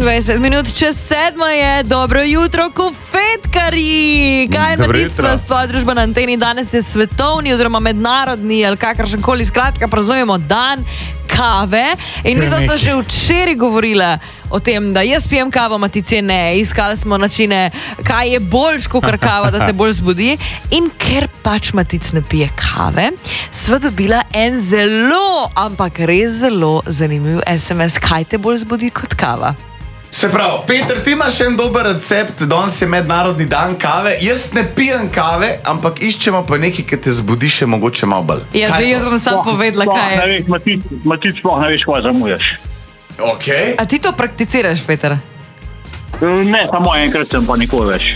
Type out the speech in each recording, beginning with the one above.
25 minut čez 7 je. Dobro jutro, kofetkarji! Kaj Matica, tvoja družba na Anteni? Danes je svetovni oziroma mednarodni ali kakršen koli, skratka, praznujemo dan kave. In mi smo že včeraj govorila o tem, da jaz pijem kavo, Matice ne. Iskali smo načine, kaj je boljš kakor kava, da te bolj zbudi. In ker pač Matic ne pije kave, sva dobila en zelo, ampak res zelo zanimiv SMS. Kaj te bolj zbudi kot kava? Se pravi, Peter, ti imaš en dober recept, danes je mednarodni dan kave. Jaz ne pijem kave, ampak iščemo pa nekaj, ki te zbudi še mogoče malo bolj. Ja, zdaj jaz bom sam povedala, kaj je. Matic, sploh ne veš, kaj zamujaš. Okay. A ti to prakticiraš, Peter? Ne, samo enkrat sem pa nikoli več.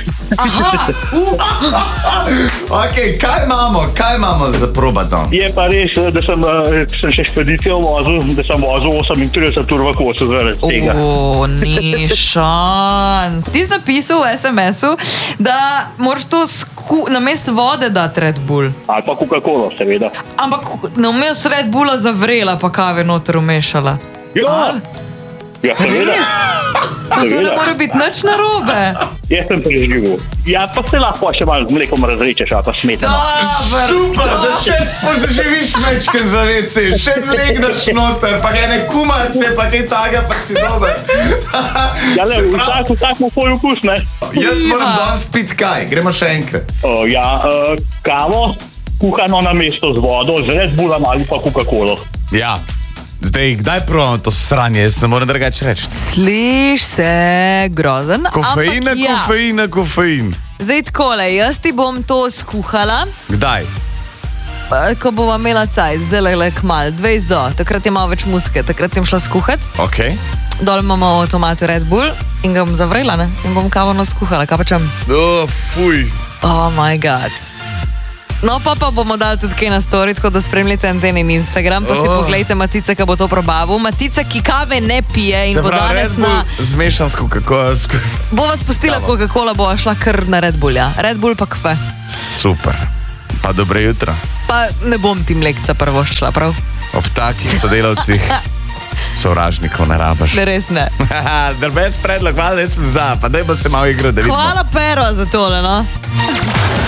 Ok, kaj imamo za probat dan? Je pa res, da sem še špedicijo vozil, da sem vozil 38 ur v kosu zaradi tega. Ni šans. Ti si napisal v SMS-u, da moraš to namesto vode dati Red Bull. Ali pa Coca-Cola, seveda. Ampak namesto Red Bulla zavrela pa kave noter umešala. Ja, seveda. Pa to ne more biti nič narobe. Jaz sem preživel. Ja, pa se lahko še malo z mlekom razrečeš, ali pa smetano. Super, da še podživiš mečken za WC, še mlek daš noter, pa kaj ne kumarce, pa kaj taga, pa si dober. Ja, le, vsak ima svoj okus, ne? Jaz moram danes piti kaj, gremo še enkrat. Kavo, kuhano na mesto z vodo, z Red Bullom ali pa Coca-Colo. Ja. Zdaj, kdaj probamo to sranje? Jaz ne morem drugače reči. Sliš se grozen. Kofein. Zdaj takole, jaz ti bom to skuhala. Kdaj? Ko bova imela cajt, zdaj le kmal, 20 do, takrat je malo več muske, takratjem šla skuhat. Ok. Dol imamo v avtomatu Red Bull in ga bom zavrela, ne? In bom kavo naskuhala, kaj pa čem? Fuj. Oh my god. No, pa bomo dali tudi kaj na story, tako da spremljite Antenin Instagram, pa si pogledajte Matica, ki bo to probavil. Matica, ki kave ne pije in bo danes na... Zmešan s Coca-Cola. Bova spustila Coca-Cola, bova šla kar na Red Bull, ja. Red Bull pa kafe. Super. Pa dobro jutro. Pa ne bom ti mlekca prvo šla, prav? Ob takih sodelavcih sovražnikov ne rabaš. Res ne. Brez predlog, malo sem za, pa daj bo se malo igro, da vidimo. Hvala Pero za tole, no.